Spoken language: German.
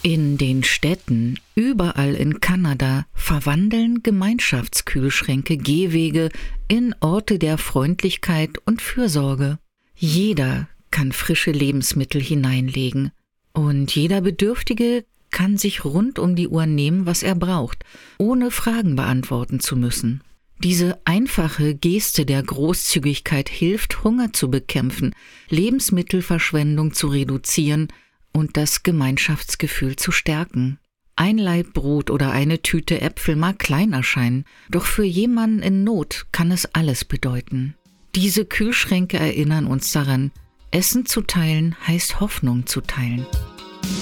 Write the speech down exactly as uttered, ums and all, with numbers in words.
In den Städten, überall in Kanada, verwandeln Gemeinschaftskühlschränke Gehwege in Orte der Freundlichkeit und Fürsorge. Jeder kann frische Lebensmittel hineinlegen und jeder Bedürftige kann sich rund um die Uhr nehmen, was er braucht, ohne Fragen beantworten zu müssen. Diese einfache Geste der Großzügigkeit hilft, Hunger zu bekämpfen, Lebensmittelverschwendung zu reduzieren und das Gemeinschaftsgefühl zu stärken. Ein Laib Brot oder eine Tüte Äpfel mag klein erscheinen, doch für jemanden in Not kann es alles bedeuten. Diese Kühlschränke erinnern uns daran, Essen zu teilen heißt Hoffnung zu teilen.